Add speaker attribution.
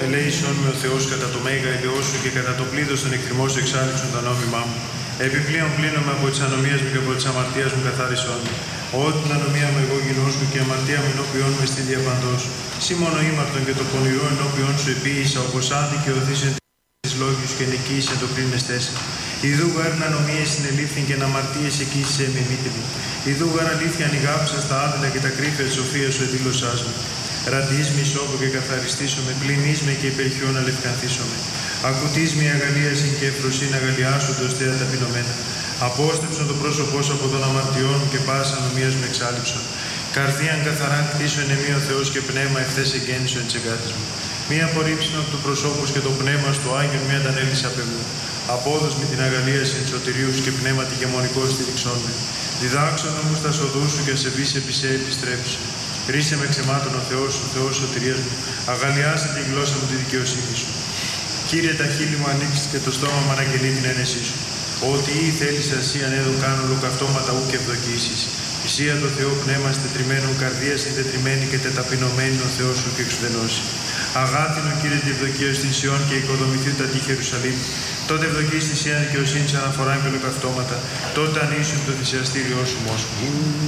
Speaker 1: ελέησον με ο Θεός κατά το μέγα ελαιό σου και κατά το πλήθος των εχθριμών σου εξάλληψον τα νόμιμά μου. Επιπλέον πλύνομαι από τις ανομίες μου και από τις αμαρτίες μου καθάρισον με. Ό,τι την ανομία μου εγώ γινώσκω και αμαρτία μου ενώπιον με στη διαπαντός. Σύ μόνο ήμαρτον και το πονηρό ενώπιον σου επίησα, όπως αν δικαιωθήσεν τις λόγιους και νικήσεν το πριν εστέσαι. Ιδού γάρν ανομίες συνελήφθην και αμαρτίες εκείσαι με μήτρη. Ιδού γάρ αλήθεια ανοιγάψα στα άδειλα και τα κρύφια της σοφίας σου εδήλωσάς με. Ραντείς με ισόπου και καθαριστήσομαι, πλυνείς με και υπερχιών αλευκανθήσομαι. Ακουτείς με αγαλίασιν και ευφροσύν αγαλιάσοντος θέα ταπεινωμένα. Απόστεψον το πρόσωπό σου από των αμαρτιών και πάσα ανομίας με εξάλληψον. Καρδίαν καθαράν κτίσον εμεί ο Θεός και πνεύμα ευθές εγγέννησον της εγκάτης μου. Μία απορρίψιν από του προσώπους και το πνεύμα στο Άγιον μία αντανέλης απ' εγώ. Απόδος με την αγαλίαση της σωτηρίου και πνεύμα τη γεμονικό στηριξών με. Διδάξον μου στα σοδού σου και σε βύς επί σε επιστρέψει. Ρίσε με ξεμάτων ο Θεός σου, Θεός σωτηρίας μου. Αγαλιάσε τη γλώσσα μου τη δικαιοσύνη σου. Κύριε, τα χείλη μου ανοίξεις και το στόμα μου αναγγελεί την ένεσή σου. Ότι ή θέλεις εσύ ανέδω κάνω λουκαυτώματα ου και ευδοκίσεις. Ισία το Θεό πνεύμα στετριμένου, καρδία συντετριμένη και τεταπεινωμένη ο Θεός σου και εξουδενώσει. Αγάπηνο Κύριε τη ευδοκία στην Σιών και οικοδομηθεί τα τείχη Ιερουσαλήμ. Τότε ευδοκεί στη Σιάν δικαιοσύνη αναφορά με λουκαυτώματα. Τότε ανοίσουν το θυσιαστήριό σου Μόσχο.